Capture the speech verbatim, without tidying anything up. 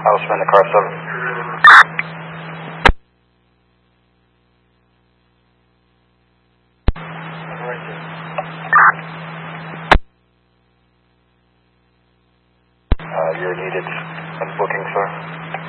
I'll spin the car seven. Uh, you're needed. I'm booking, sir.